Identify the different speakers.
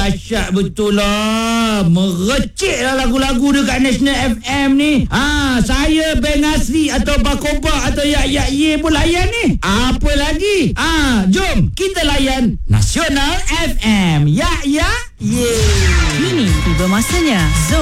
Speaker 1: dahsyat betul lah. Merecik lah lagu-lagu dekat National FM ni. Saya Ben Asri atau Bakoba atau Yak Ye pun layan ni. Apa lagi? Jom kita layan Nasional FM. Yak Ye.
Speaker 2: Kini tiba masanya Zon